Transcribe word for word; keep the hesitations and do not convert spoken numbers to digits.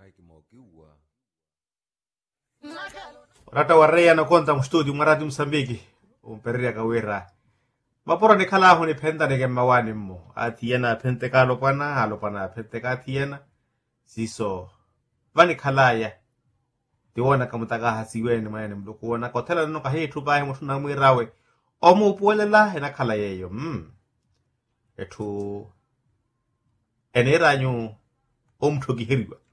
Rata warreya na konta mu studio maradi Msambiki umperia kawira mapora ni kala ho ni penta ni gemawani mo ati yena pente kalo pana halo pana pente kati yena siso vani kalaya tiwona kamutaka hasiweni mayene mdukuona kotela no ka hetu bae mutu na mwirawe omu upuelela hena kala yeyo mm etu enera nyu omtogihiriwa